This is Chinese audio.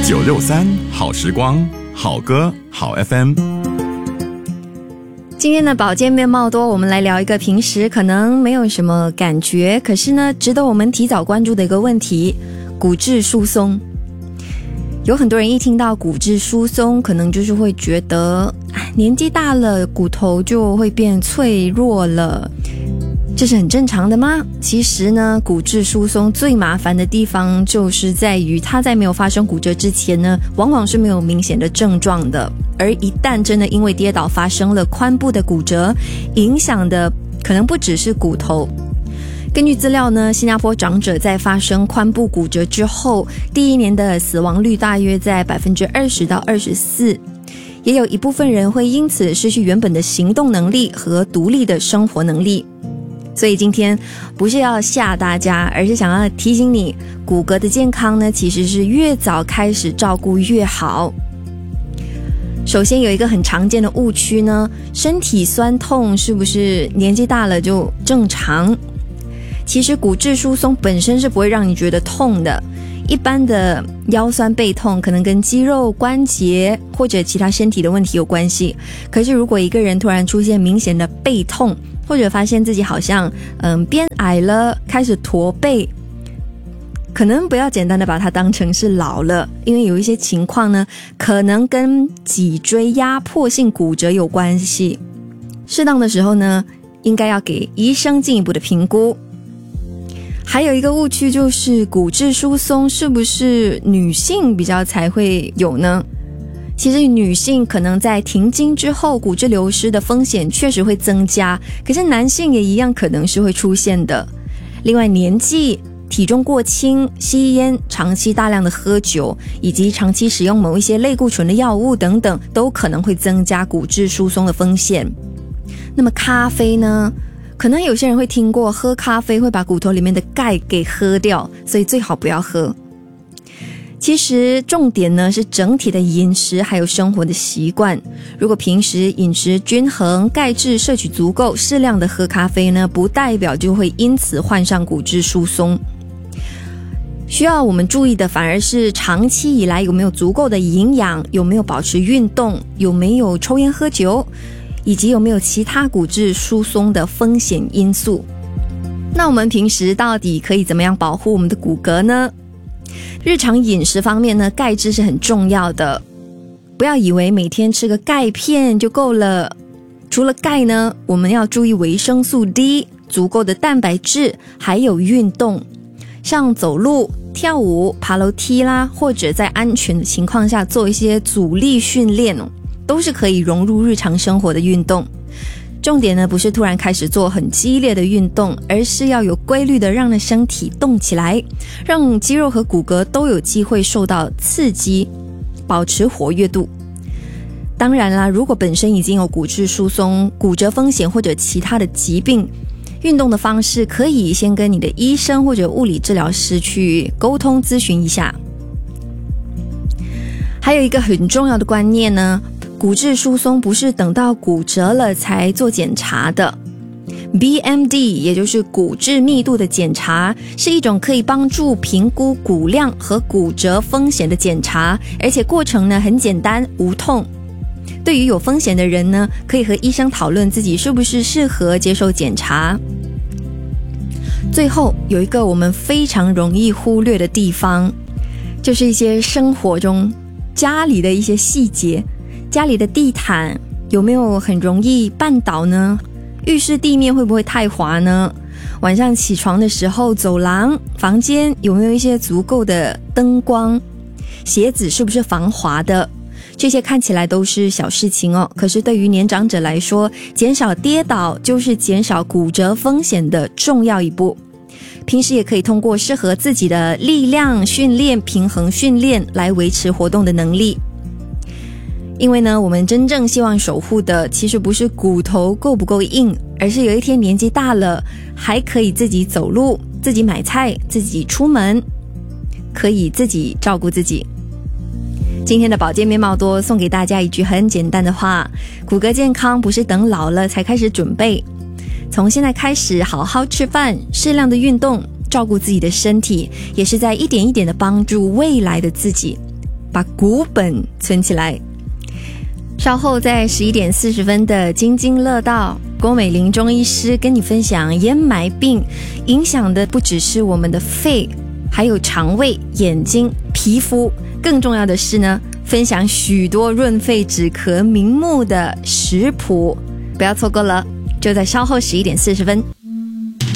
963好时光，好歌好 FM。 今天的保健面貌多，我们来聊一个平时可能没有什么感觉，可是呢值得我们提早关注的一个问题，骨质疏松。有很多人一听到骨质疏松，可能就是会觉得年纪大了，骨头就会变脆弱了，这是很正常的吗？其实呢，骨质疏松最麻烦的地方就是在于它在没有发生骨折之前呢，往往是没有明显的症状的，而一旦真的因为跌倒发生了髋部的骨折，影响的可能不只是骨头。根据资料呢，新加坡长者在发生髋部骨折之后，第一年的死亡率大约在 20% 到 24%， 也有一部分人会因此失去原本的行动能力和独立的生活能力。所以今天不是要吓大家，而是想要提醒你，骨骼的健康呢，其实是越早开始照顾越好。首先有一个很常见的误区呢，身体酸痛是不是年纪大了就正常？其实骨质疏松本身是不会让你觉得痛的，一般的腰酸背痛可能跟肌肉、关节或者其他身体的问题有关系。可是如果一个人突然出现明显的背痛，或者发现自己好像变矮了，开始驼背，可能不要简单的把它当成是老了，因为有一些情况呢，可能跟脊椎压迫性骨折有关系。适当的时候呢，应该要给医生进一步的评估。还有一个误区就是骨质疏松是不是女性比较才会有呢？其实女性可能在停经之后骨质流失的风险确实会增加，可是男性也一样可能是会出现的。另外年纪、体重过轻、吸烟、长期大量的喝酒，以及长期使用某一些类固醇的药物等等，都可能会增加骨质疏松的风险。那么咖啡呢？可能有些人会听过喝咖啡会把骨头里面的钙给喝掉，所以最好不要喝。其实重点呢是整体的饮食还有生活的习惯。如果平时饮食均衡，钙质摄取足够，适量的喝咖啡呢，不代表就会因此患上骨质疏松。需要我们注意的反而是长期以来有没有足够的营养，有没有保持运动，有没有抽烟喝酒，以及有没有其他骨质疏松的风险因素。那我们平时到底可以怎么样保护我们的骨骼呢？日常饮食方面呢，钙质是很重要的，不要以为每天吃个钙片就够了。除了钙呢，我们要注意维生素 D， 足够的蛋白质，还有运动，像走路、跳舞、爬楼梯啦，或者在安全的情况下做一些阻力训练都是可以融入日常生活的运动。重点呢，不是突然开始做很激烈的运动，而是要有规律的让身体动起来，让肌肉和骨骼都有机会受到刺激，保持活跃度。当然啦，如果本身已经有骨质疏松、骨折风险或者其他的疾病，运动的方式可以先跟你的医生或者物理治疗师去沟通咨询一下。还有一个很重要的观念呢，骨质疏松不是等到骨折了才做检查的。BMD 也就是骨质密度的检查，是一种可以帮助评估骨量和骨折风险的检查，而且过程呢很简单，无痛。对于有风险的人呢，可以和医生讨论自己是不是适合接受检查。最后有一个我们非常容易忽略的地方，就是一些生活中家里的一些细节。家里的地毯有没有很容易绊倒呢？浴室地面会不会太滑呢？晚上起床的时候，走廊、房间有没有一些足够的灯光？鞋子是不是防滑的？这些看起来都是小事情可是对于年长者来说，减少跌倒就是减少骨折风险的重要一步。平时也可以通过适合自己的力量训练、平衡训练来维持活动的能力。因为呢，我们真正希望守护的其实不是骨头够不够硬，而是有一天年纪大了，还可以自己走路、自己买菜、自己出门，可以自己照顾自己。今天的保健面貌多送给大家一句很简单的话，骨骼健康不是等老了才开始准备，从现在开始好好吃饭，适量的运动，照顾自己的身体，也是在一点一点的帮助未来的自己。 把股本存起来。稍后在11点40分的津津乐道，郭美玲中医师跟你分享咽霾病影响的不只是我们的肺，还有肠胃、眼睛、皮肤，更重要的是呢，分享许多润肺止咳明目的食谱，不要错过了，就在稍后11点40分。